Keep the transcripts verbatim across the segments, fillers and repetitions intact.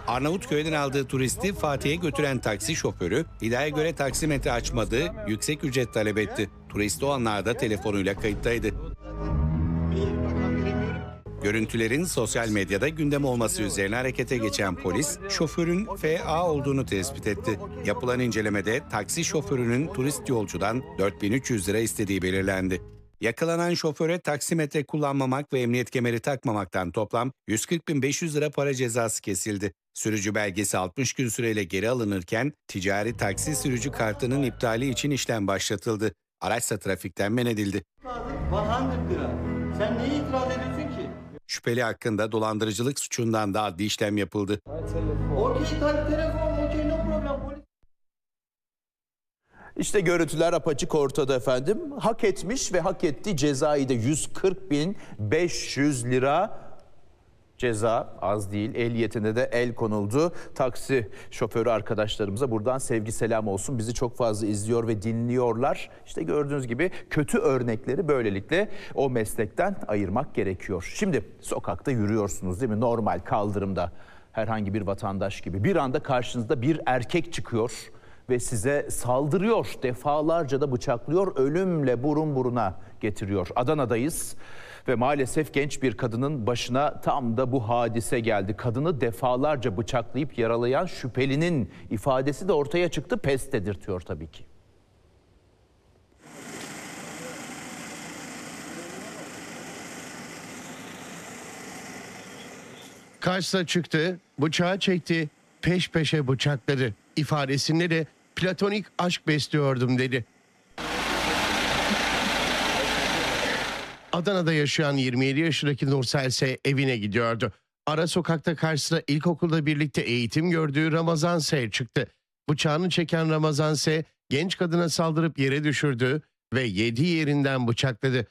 Arnavutköy'den aldığı turisti Fatih'e götüren taksi şoförü iddiaya göre taksimetre açmadı, yüksek ücret talep etti. Turist o anlarda telefonuyla kayıttaydı. Görüntülerin sosyal medyada gündem olması üzerine harekete geçen polis, şoförün F A olduğunu tespit etti. Yapılan incelemede taksi şoförünün turist yolcudan dört bin üç yüz lira istediği belirlendi. Yakalanan şoföre taksimetre kullanmamak ve emniyet kemeri takmamaktan toplam yüz kırk bin beş yüz lira para cezası kesildi. Sürücü belgesi altmış gün süreyle geri alınırken ticari taksi sürücü kartının iptali için işlem başlatıldı. Araçsa trafikten men edildi. Sen neye itiraz ediyorsun ki? Şüpheli hakkında dolandırıcılık suçundan da adli işlem yapıldı. Okey, telefon, okey, no problem. İşte görüntüler apaçık ortada efendim. Hak etmiş ve hak ettiği cezayı da yüz kırk bin beş yüz lira ceza, az değil. Ehliyetine de el konuldu. Taksi şoförü arkadaşlarımıza buradan sevgi selam olsun. Bizi çok fazla izliyor ve dinliyorlar. İşte gördüğünüz gibi kötü örnekleri böylelikle o meslekten ayırmak gerekiyor. Şimdi sokakta yürüyorsunuz değil mi? Normal kaldırımda herhangi bir vatandaş gibi. Bir anda karşınızda bir erkek çıkıyor ve size saldırıyor. Defalarca da bıçaklıyor, ölümle burun buruna getiriyor. Adana'dayız ve maalesef genç bir kadının başına tam da bu hadise geldi. Kadını defalarca bıçaklayıp yaralayan şüphelinin ifadesi de ortaya çıktı. Pes dedirtiyor tabii ki. Karşısına çıktı, bıçağı çekti, peş peşe bıçakladı. İfadesinde de platonik aşk besliyordum dedi. Adana'da yaşayan yirmi yedi yaşındaki Nursel ise evine gidiyordu. Ara sokakta karşısına ilkokulda birlikte eğitim gördüğü Ramazan S çıktı. Bıçağını çeken Ramazan S genç kadına saldırıp yere düşürdü ve yedi yerinden bıçakladı.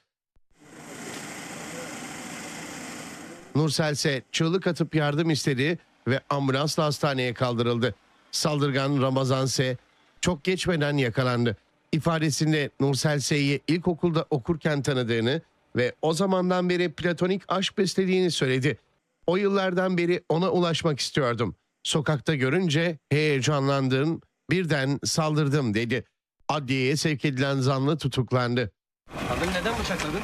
Nursel ise çığlık atıp yardım istedi ve ambulansla hastaneye kaldırıldı. Saldırgan Ramazan S çok geçmeden yakalandı. İfadesinde Nursel S'yi ilkokulda okurken tanıdığını ve o zamandan beri platonik aşk beslediğini söyledi. O yıllardan beri ona ulaşmak istiyordum. Sokakta görünce heyecanlandım, birden saldırdım dedi. Adliyeye sevk edilen zanlı tutuklandı. Kadın neden bıçakladın?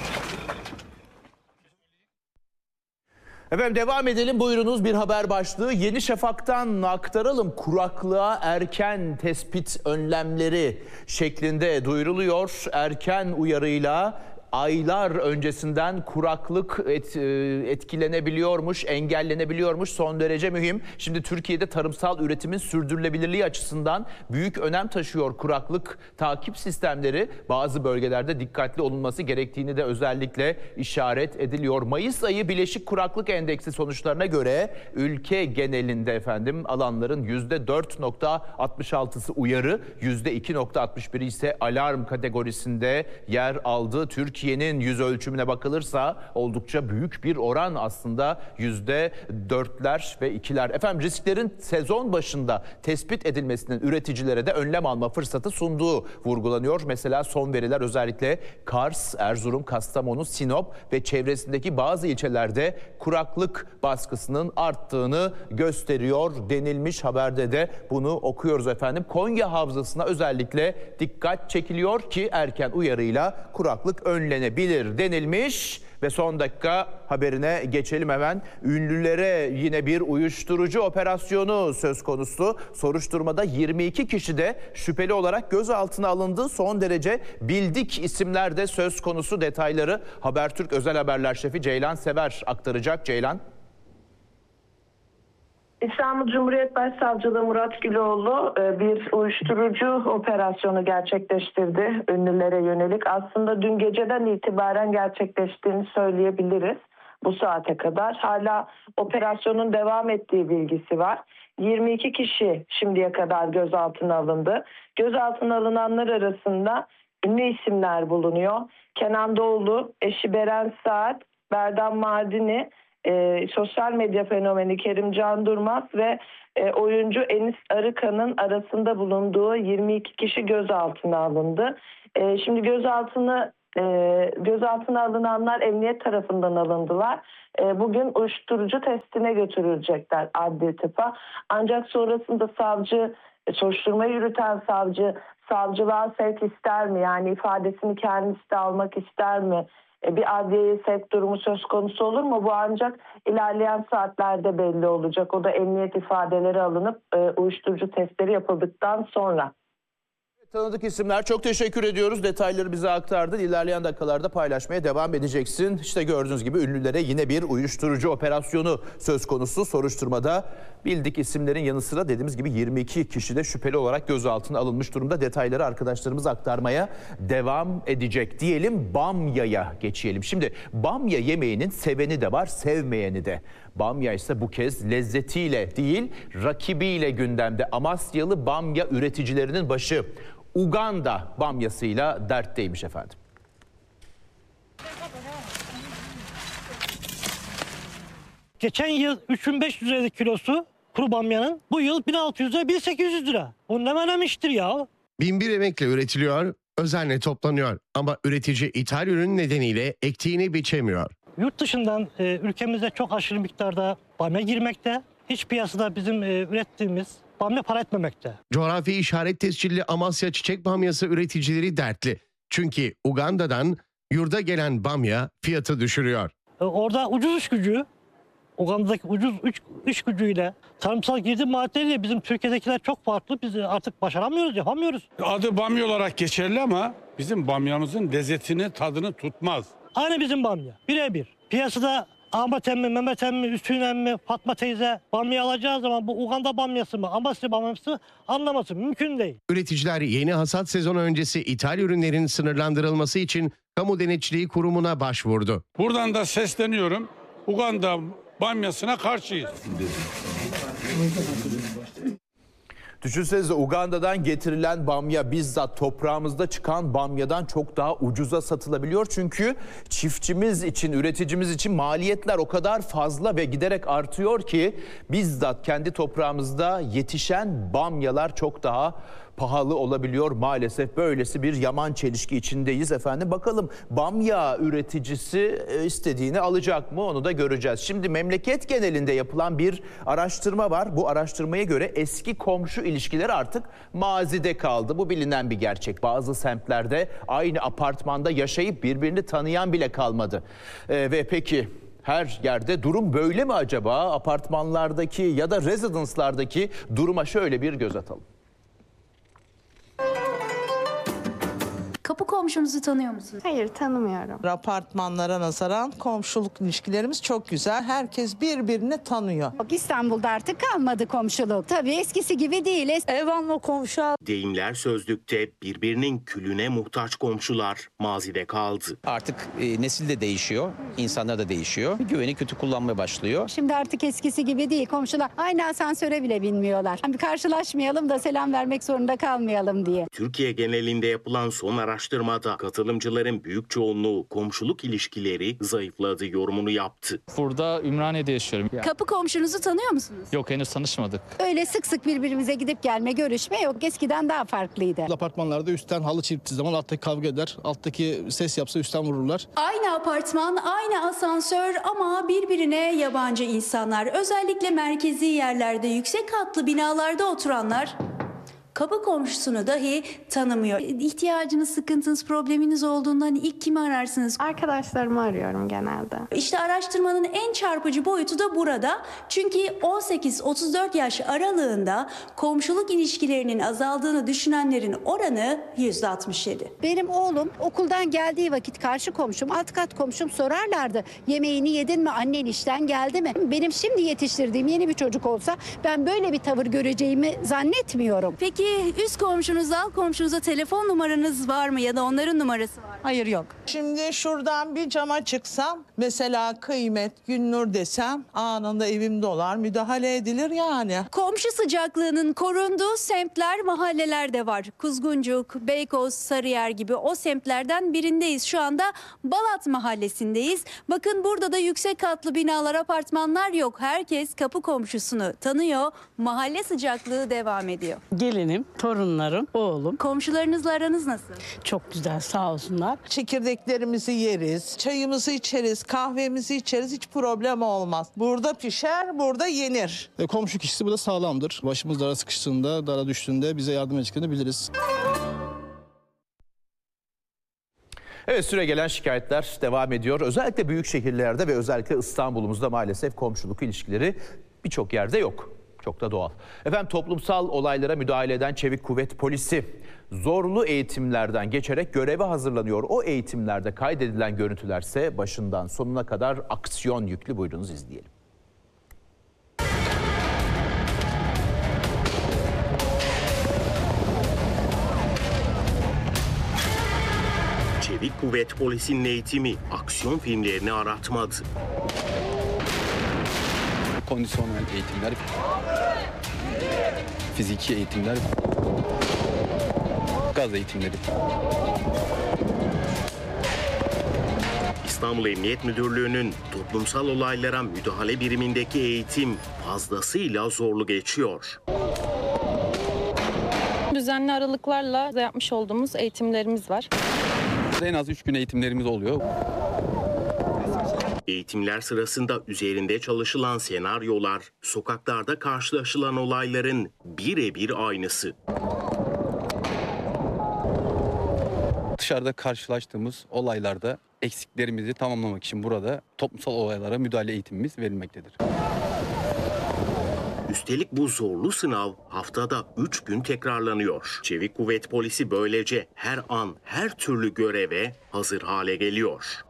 Efendim devam edelim, buyurunuz. Bir haber başlığı Yeni Şafak'tan aktaralım. Kuraklığa erken tespit önlemleri şeklinde duyuruluyor. Erken uyarıyla aylar öncesinden kuraklık et, etkilenebiliyormuş, engellenebiliyormuş. Son derece mühim. Şimdi Türkiye'de tarımsal üretimin sürdürülebilirliği açısından büyük önem taşıyor kuraklık takip sistemleri. Bazı bölgelerde dikkatli olunması gerektiğini de özellikle işaret ediliyor. Mayıs ayı Bileşik Kuraklık Endeksi sonuçlarına göre ülke genelinde efendim alanların yüzde dört nokta altmış altısı uyarı, yüzde iki nokta altmış biri ise alarm kategorisinde yer aldı. Türkiye Türkiye'nin yüz ölçümüne bakılırsa oldukça büyük bir oran aslında yüzde dörtler ve ikiler. Efendim risklerin sezon başında tespit edilmesinin üreticilere de önlem alma fırsatı sunduğu vurgulanıyor. Mesela son veriler özellikle Kars, Erzurum, Kastamonu, Sinop ve çevresindeki bazı ilçelerde kuraklık baskısının arttığını gösteriyor denilmiş. Haberde de bunu okuyoruz efendim. Konya Havzası'na özellikle dikkat çekiliyor ki erken uyarıyla kuraklık önlenebilir denilmiş. Ve son dakika haberine geçelim hemen. Ünlülere yine bir uyuşturucu operasyonu söz konusu. Soruşturmada yirmi iki kişi de şüpheli olarak gözaltına alındı. Son derece bildik isimler de söz konusu. Detayları Habertürk Özel Haberler Şefi Ceylan Sever aktaracak. Ceylan. İstanbul Cumhuriyet Başsavcılığı Murat Güloğlu bir uyuşturucu operasyonu gerçekleştirdi ünlülere yönelik. Aslında dün geceden itibaren gerçekleştiğini söyleyebiliriz bu saate kadar. Hala operasyonun devam ettiği bilgisi var. yirmi iki kişi şimdiye kadar gözaltına alındı. Gözaltına alınanlar arasında ünlü isimler bulunuyor. Kenan Doğulu, eşi Beren Saat, Berdan Mardini, E, sosyal medya fenomeni Kerimcan Durmaz ve e, oyuncu Enis Arıkan'ın arasında bulunduğu yirmi iki kişi gözaltına alındı. E, şimdi gözaltını E, gözaltına alınanlar emniyet tarafından alındılar. E, bugün uyuşturucu testine götürülecekler adli tıpa. Ancak sonrasında savcı, e, soruşturma yürüten savcı savcılığa sevk ister mi? Yani ifadesini kendisi de almak ister mi? E, bir adliyeye sevk durumu söz konusu olur mu? Bu ancak ilerleyen saatlerde belli olacak. O da emniyet ifadeleri alınıp e, uyuşturucu testleri yapıldıktan sonra. Tanıdık isimler, çok teşekkür ediyoruz. Detayları bize aktardın. İlerleyen dakikalarda paylaşmaya devam edeceksin. İşte gördüğünüz gibi ünlülere yine bir uyuşturucu operasyonu söz konusu. Soruşturmada bildik isimlerin yanı sıra dediğimiz gibi yirmi iki kişi de şüpheli olarak gözaltına alınmış durumda. Detayları arkadaşlarımız aktarmaya devam edecek. Diyelim bamyaya geçelim. Şimdi bamya yemeğinin seveni de var, sevmeyeni de. Bamya ise bu kez lezzetiyle değil, rakibiyle gündemde. Amasyalı bamya üreticilerinin başı Uganda bamyasıyla dertteymiş efendim. Geçen yıl üç bin beş yüz liraydı kilosu kuru bamyanın. Bu yıl bin altı yüz lira, bin sekiz yüz lira. Bu ne menemiştir ya. Bin bir emekle üretiliyor, özenle toplanıyor ama üretici ithal ürün nedeniyle ektiğini biçemiyor. Yurt dışından e, ülkemize çok aşırı miktarda bamya girmekte. Hiç piyasada bizim e, ürettiğimiz bamya para etmemekte. Coğrafi işaret tescilli Amasya çiçek bamyası üreticileri dertli. Çünkü Uganda'dan yurda gelen bamya fiyatı düşürüyor. E, orada ucuz iş gücü, Uganda'daki ucuz iş, iş gücüyle, tarımsal girdi maddeleriyle bizim Türkiye'dekiler çok farklı. Biz artık başaramıyoruz, yapamıyoruz. Adı bamya olarak geçerli ama bizim bamyamızın lezzetini, tadını tutmaz. Aynı bizim bamya, birebir. Piyasada Ahmet emmi, Mehmet emmi, Hüsnü emmi, Fatma teyze bamya alacağı zaman bu Uganda bamyası mı, Amasya bamyası mı anlaması mümkün değil. Üreticiler yeni hasat sezonu öncesi ithal ürünlerin sınırlandırılması için Kamu Denetçiliği Kurumu'na başvurdu. Buradan da sesleniyorum. Uganda bamyasına karşıyız. Düşünsenize Uganda'dan getirilen bamya bizzat toprağımızda çıkan bamyadan çok daha ucuza satılabiliyor. Çünkü çiftçimiz için, üreticimiz için maliyetler o kadar fazla ve giderek artıyor ki bizzat kendi toprağımızda yetişen bamyalar çok daha pahalı olabiliyor maalesef. Böylesi bir yaman çelişki içindeyiz efendim. Bakalım bamya üreticisi istediğini alacak mı, onu da göreceğiz. Şimdi memleket genelinde yapılan bir araştırma var. Bu araştırmaya göre eski komşu ilişkileri artık mazide kaldı. Bu bilinen bir gerçek. Bazı semtlerde aynı apartmanda yaşayıp birbirini tanıyan bile kalmadı. Ee, ve peki her yerde durum böyle mi acaba? Apartmanlardaki ya da rezidanslardaki duruma şöyle bir göz atalım. Kapı komşunuzu tanıyor musunuz? Hayır, tanımıyorum. Apartmanlara nazaran komşuluk ilişkilerimiz çok güzel. Herkes birbirini tanıyor. İstanbul'da artık kalmadı komşuluk. Tabii eskisi gibi değil. Evvanlı komşu. Deyimler sözlükte birbirinin külüne muhtaç komşular mazide kaldı. Artık e, nesil de değişiyor, insanlar da değişiyor. Güveni kötü kullanmaya başlıyor. Şimdi artık eskisi gibi değil. Komşular aynı asansöre bile binmiyorlar. Bir karşılaşmayalım da selam vermek zorunda kalmayalım diye. Türkiye genelinde yapılan son araştırmada katılımcıların büyük çoğunluğu komşuluk ilişkileri zayıfladı yorumunu yaptı. Burada Ümraniye'de yaşıyorum. Kapı komşunuzu tanıyor musunuz? Yok, henüz tanışmadık. Öyle sık sık birbirimize gidip gelme, görüşme yok. Eskiden daha farklıydı. Apartmanlarda üstten halı çirptiği zaman alttaki kavga eder. Alttaki ses yapsa üstten vururlar. Aynı apartman, aynı asansör ama birbirine yabancı insanlar. Özellikle merkezi yerlerde, yüksek katlı binalarda oturanlar kapı komşusunu dahi tanımıyor. İhtiyacınız, sıkıntınız, probleminiz olduğundan ilk kimi ararsınız? Arkadaşlarımı arıyorum genelde. İşte araştırmanın en çarpıcı boyutu da burada. Çünkü on sekiz otuz dört yaş aralığında komşuluk ilişkilerinin azaldığını düşünenlerin oranı yüzde altmış yedi. Benim oğlum okuldan geldiği vakit karşı komşum, alt kat komşum sorarlardı. Yemeğini yedin mi, annen işten geldi mi? Benim şimdi yetiştirdiğim yeni bir çocuk olsa ben böyle bir tavır göreceğimi zannetmiyorum. Peki üst komşunuzla alt komşunuza telefon numaranız var mı ya da onların numarası var mı? Hayır, yok. Şimdi şuradan bir cama çıksam, mesela Kıymet, Günnur desem anında evim dolar, müdahale edilir yani. Komşu sıcaklığının korunduğu semtler, mahalleler de var. Kuzguncuk, Beykoz, Sarıyer gibi o semtlerden birindeyiz. Şu anda Balat mahallesindeyiz. Bakın burada da yüksek katlı binalar, apartmanlar yok. Herkes kapı komşusunu tanıyor. Mahalle sıcaklığı devam ediyor. Gelinim eşim, torunlarım, oğlum. Komşularınızla aranız nasıl? Çok güzel, sağ olsunlar. Çekirdeklerimizi yeriz, çayımızı içeriz, kahvemizi içeriz, hiç problem olmaz. Burada pişer, burada yenir. E, komşu kişisi burada sağlamdır. Başımız dara sıkıştığında, dara düştüğünde bize yardım edeceklerini biliriz. Evet, süre gelen şikayetler devam ediyor. Özellikle büyük şehirlerde ve özellikle İstanbul'umuzda maalesef komşuluk ilişkileri birçok yerde yok. Çok da doğal. Efendim, toplumsal olaylara müdahale eden Çevik Kuvvet Polisi zorlu eğitimlerden geçerek göreve hazırlanıyor. O eğitimlerde kaydedilen görüntülerse başından sonuna kadar aksiyon yüklü. Buyurunuz izleyelim. Çevik Kuvvet Polisi'nin eğitimi aksiyon filmlerini aratmadı. Kondisyonel eğitimler, fiziki eğitimler, gaz eğitimleri. İstanbul Emniyet Müdürlüğü'nün toplumsal olaylara müdahale birimindeki eğitim fazlasıyla zorlu geçiyor. Düzenli aralıklarla yapmış olduğumuz eğitimlerimiz var. En az üç gün eğitimlerimiz oluyor. Eğitimler sırasında üzerinde çalışılan senaryolar, sokaklarda karşılaşılan olayların birebir aynısı. Dışarıda karşılaştığımız olaylarda eksiklerimizi tamamlamak için burada toplumsal olaylara müdahale eğitimimiz verilmektedir. Üstelik bu zorlu sınav haftada üç gün tekrarlanıyor. Çevik Kuvvet Polisi böylece her an her türlü göreve hazır hale geliyor.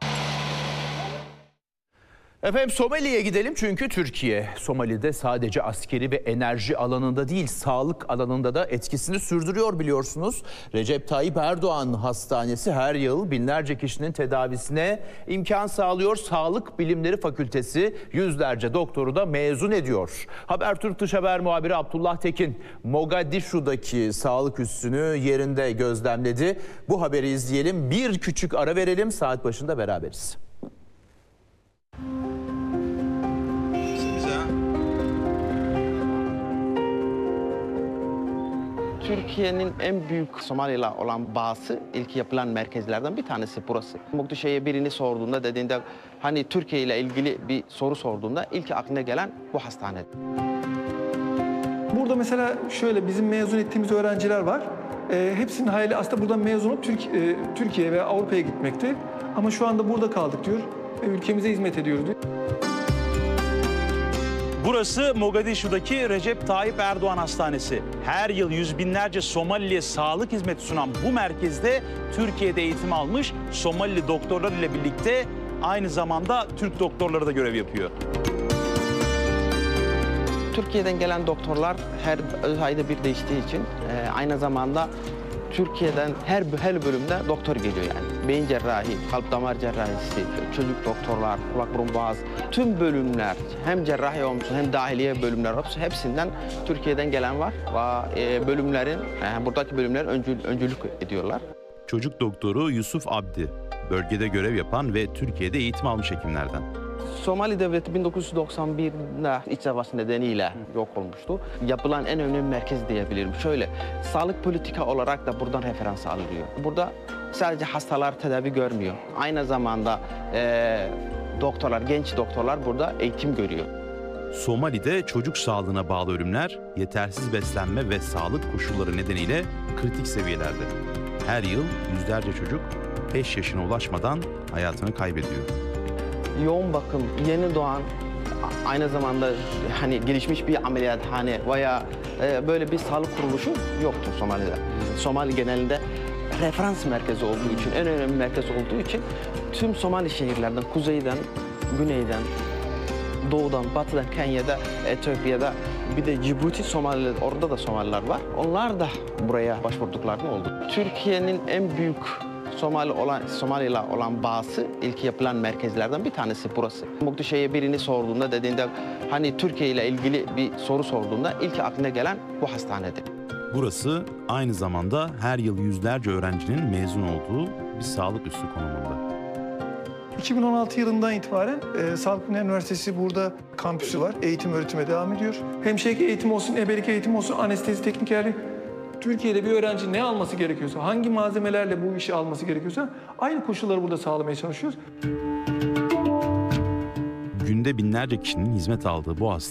Efendim, Somali'ye gidelim çünkü Türkiye Somali'de sadece askeri ve enerji alanında değil, sağlık alanında da etkisini sürdürüyor biliyorsunuz. Recep Tayyip Erdoğan Hastanesi her yıl binlerce kişinin tedavisine imkan sağlıyor. Sağlık Bilimleri Fakültesi yüzlerce doktoru da mezun ediyor. Habertürk Dış Haber muhabiri Abdullah Tekin, Mogadishu'daki sağlık üssünü yerinde gözlemledi. Bu haberi izleyelim, bir küçük ara verelim, saat başında beraberiz. Türkiye'nin en büyük Somali'yle olan bağısı, ilk yapılan merkezlerden bir tanesi burası. Mogadishu'ya birini sorduğunda, dediğinde hani Türkiye ile ilgili bir soru sorduğunda ilk aklına gelen bu hastane. Burada mesela şöyle bizim mezun ettiğimiz öğrenciler var. E, hepsinin hayali aslında buradan mezun olup Türk, e, Türkiye ve Avrupa'ya gitmekti. Ama şu anda burada kaldık diyor ve ülkemize hizmet ediyoruz diyor. Burası Mogadishu'daki Recep Tayyip Erdoğan Hastanesi. Her yıl yüz binlerce Somalili'ye sağlık hizmeti sunan bu merkezde Türkiye'de eğitim almış Somalili doktorlar ile birlikte aynı zamanda Türk doktorları da görev yapıyor. Türkiye'den gelen doktorlar her ayda bir değiştiği için e, aynı zamanda Türkiye'den her her bölümde doktor geliyor yani. Beyin cerrahi, kalp damar cerrahisi, çocuk doktorlar, kulak burun boğaz, tüm bölümler, hem cerrahi olmuşsun hem dahiliye bölümler hepsinden Türkiye'den gelen var ve e, bölümlerin, yani buradaki bölümler öncül, öncülük ediyorlar. Çocuk doktoru Yusuf Abdi, bölgede görev yapan ve Türkiye'de eğitim almış hekimlerden. Somali Devleti bin dokuz yüz doksan bir'de iç savaş nedeniyle yok olmuştu. Yapılan en önemli merkez diyebilirim. Şöyle, sağlık politika olarak da buradan referans alınıyor. Burada sadece hastalar tedavi görmüyor. Aynı zamanda e, doktorlar, genç doktorlar burada eğitim görüyor. Somali'de çocuk sağlığına bağlı ölümler, yetersiz beslenme ve sağlık koşulları nedeniyle kritik seviyelerde. Her yıl yüzlerce çocuk beş yaşına ulaşmadan hayatını kaybediyor. Yoğun bakım, yeni doğan, aynı zamanda hani gelişmiş bir ameliyathane veya e, böyle bir sağlık kuruluşu yoktur Somali'de. Somali genelinde referans merkezi olduğu için, en önemli merkez olduğu için tüm Somali şehirlerden, kuzeyden, güneyden, doğudan, batıdan, Kenya'da, Etiyopya'da, bir de Cibuti Somaliler, orada da Somaliler var. Onlar da buraya başvurduklarını oldu. Türkiye'nin en büyük Somali olan, Somali'yle olan bağısı, ilk yapılan merkezlerden bir tanesi burası. Mogadishu'ya birini sorduğunda, dediğinde hani Türkiye ile ilgili bir soru sorduğunda ilk aklına gelen bu hastanedir. Burası aynı zamanda her yıl yüzlerce öğrencinin mezun olduğu bir sağlık üssü konumunda. iki bin on altı yılından itibaren e, Sağlık Bilimleri Üniversitesi burada kampüsü var. Eğitim öğretime devam ediyor. Hemşirelik eğitimi olsun, ebelik eğitimi olsun, anestezi teknikerliği Türkiye'de bir öğrenci ne alması gerekiyorsa, hangi malzemelerle bu işi alması gerekiyorsa aynı koşulları burada sağlamaya çalışıyoruz. Günde binlerce kişinin hizmet aldığı bu hastane